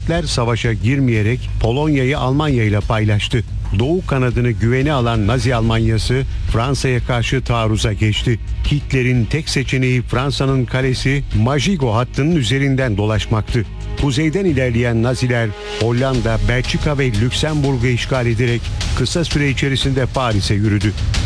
Hitler savaşa girmeyerek Polonya'yı Almanya ile paylaştı. Doğu kanadını güvene alan Nazi Almanyası Fransa'ya karşı taarruza geçti. Hitler'in tek seçeneği Fransa'nın kalesi Majigo hattının üzerinden dolaşmaktı. Kuzeyden ilerleyen Naziler Hollanda, Belçika ve Lüksemburg'u işgal ederek kısa süre içerisinde Paris'e yürüdü.